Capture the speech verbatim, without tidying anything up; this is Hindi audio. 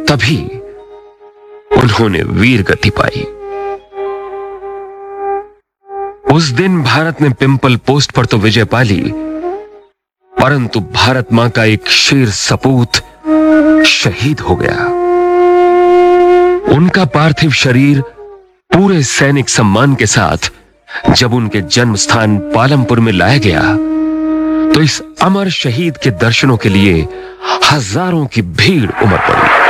तभी उन्होंने वीर गति पाई। उस दिन भारत ने पिंपल पोस्ट पर तो विजय पा ली, परंतु भारत मां का एक शेर सपूत शहीद हो गया। उनका पार्थिव शरीर पूरे सैनिक सम्मान के साथ जब उनके जन्म स्थान पालमपुर में लाया गया, तो इस अमर शहीद के दर्शनों के लिए हजारों की भीड़ उमड़ पड़ी।